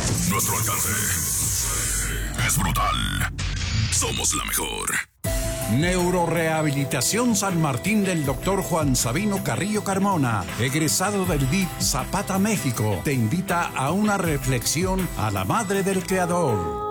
Nuestro alcance es brutal. Somos la mejor. Neurorehabilitación San Martín del Dr. Juan Sabino Carrillo Carmona, egresado del DIP Zapata, México, te invita a una reflexión a la madre del creador.